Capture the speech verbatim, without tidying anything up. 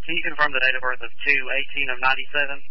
Can you confirm the date of birth of two eighteen of ninety-seven?